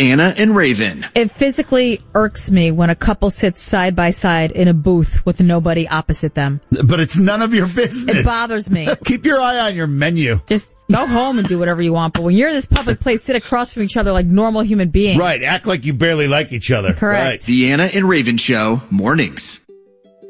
Anna and Raven. It physically irks me when a couple sits side by side in a booth with nobody opposite them. But it's none of your business. It bothers me. Keep your eye on your menu. Just go home and do whatever you want. But when you're in this public place, sit across from each other like normal human beings. Right. Act like you barely like each other. Correct. Right. The Anna and Raven Show, mornings.